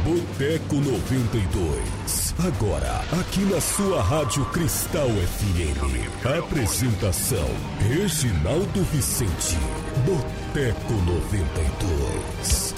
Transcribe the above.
Boteco 92. Agora, aqui na sua Rádio Cristal FM. Apresentação: Reginaldo Vicente. Boteco 92.